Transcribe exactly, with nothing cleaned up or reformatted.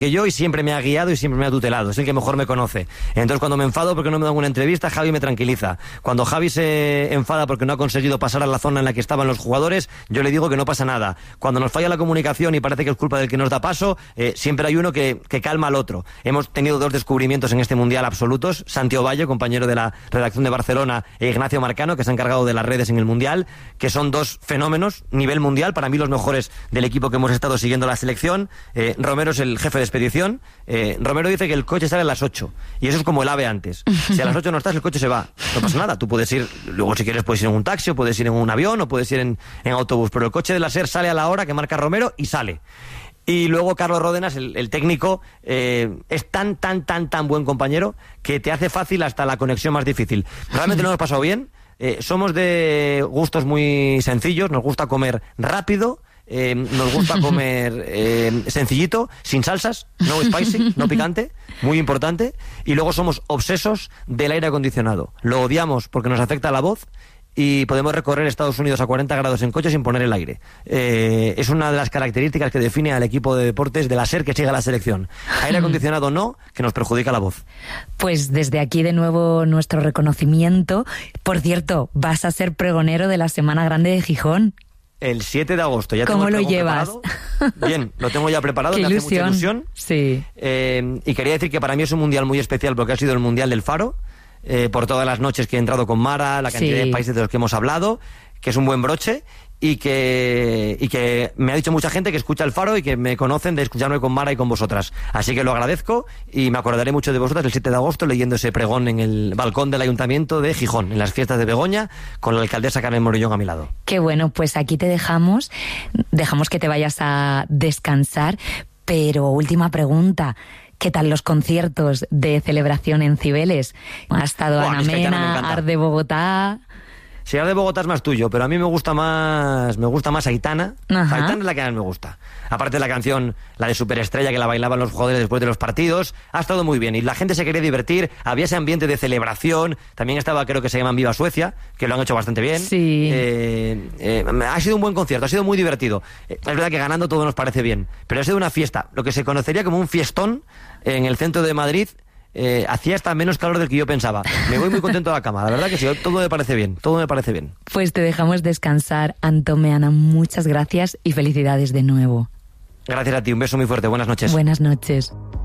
que yo y siempre me ha guiado y siempre me ha tutelado, es el que mejor me conoce. Entonces cuando me enfado porque no me dan una entrevista, Javi me tranquiliza. Cuando Javi se enfada porque no ha conseguido pasar a la zona en la que estaban los jugadores, yo le digo que no pasa nada. Cuando nos falla la comunicación y parece que es culpa del que nos da paso, eh, siempre hay uno que, que calma al otro. Hemos tenido dos descubrimientos en este Mundial absolutos, Santi Ovalle, compañero de la redacción de Barcelona, e Ignacio Marcano, que se ha encargado de las redes en el Mundial, que son dos fenómenos, nivel mundial, para mí los mejores del equipo que hemos estado siguiendo la selección. Eh, Romero es el jefe de expedición. Eh, Romero dice que el coche sale a las ocho y eso es como el AVE antes. Si a las ocho no estás, el coche se va, no pasa nada, tú puedes ir, luego si quieres puedes ir en un taxi o puedes ir en un avión o puedes ir en, en autobús, pero el coche de la SER sale a la hora que marca Romero y sale. Y luego Carlos Ródenas, el, el técnico, eh, es tan, tan, tan, tan buen compañero que te hace fácil hasta la conexión más difícil. Realmente nos hemos pasado bien, eh, somos de gustos muy sencillos, nos gusta comer rápido. Eh, nos gusta comer eh, sencillito, sin salsas, no spicy, no picante, muy importante. Y luego somos obsesos del aire acondicionado. Lo odiamos porque nos afecta la voz y podemos recorrer Estados Unidos a cuarenta grados en coche sin poner el aire. Eh, es una de las características que define al equipo de deportes de la SER que sigue a la selección. Aire acondicionado no, que nos perjudica la voz. Pues desde aquí de nuevo nuestro reconocimiento. Por cierto, vas a ser pregonero de la Semana Grande de Gijón. El siete de agosto. Ya ¿Cómo tengo lo llevas? Preparado. Bien, lo tengo ya preparado, Qué me ilusión. hace mucha ilusión. Sí. Eh, y quería decir que para mí es un mundial muy especial porque ha sido el Mundial del Faro, eh, por todas las noches que he entrado con Mara, la cantidad Sí. de países de los que hemos hablado, que es un buen broche y que, y que me ha dicho mucha gente que escucha el Faro y que me conocen de escucharme con Mara y con vosotras. Así que lo agradezco y me acordaré mucho de vosotras el siete de agosto leyendo ese pregón en el balcón del Ayuntamiento de Gijón, en las fiestas de Begoña, con la alcaldesa Carmen Morillón a mi lado. Qué bueno, pues aquí te dejamos, dejamos que te vayas a descansar, pero última pregunta. ¿Qué tal los conciertos de celebración en Cibeles? Ha estado Buah, Ana Miss Caetano me Mena, encanta. Art de Bogotá. Si Art de Bogotá es más tuyo, pero a mí me gusta más me gusta más Aitana. Ajá. Aitana es la que más me gusta. Aparte de la canción, la de Superestrella, que la bailaban los jugadores después de los partidos, ha estado muy bien. Y la gente se quería divertir, había ese ambiente de celebración. También estaba, creo que se llaman Viva Suecia, que lo han hecho bastante bien. Sí. Eh, eh, ha sido un buen concierto, ha sido muy divertido. Eh, es verdad que ganando todo nos parece bien, pero ha sido una fiesta, lo que se conocería como un fiestón en el centro de Madrid. Eh, hacía hasta menos calor del que yo pensaba. Me voy muy contento a la cama, la verdad que sí, todo me parece bien, todo me parece bien. Pues te dejamos descansar, Antón Meana, muchas gracias y felicidades de nuevo. Gracias a ti, un beso muy fuerte, buenas noches. Buenas noches.